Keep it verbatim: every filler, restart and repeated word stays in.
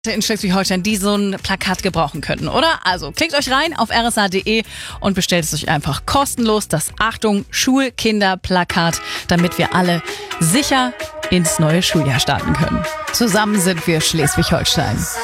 in Schleswig-Holstein, die so ein Plakat gebrauchen könnten, oder? Also klickt euch rein auf r s a punkt d e und bestellt es euch einfach kostenlos, das Achtung Schulkinderplakat, damit wir alle sicher ins neue Schuljahr starten können. Zusammen sind wir Schleswig-Holstein.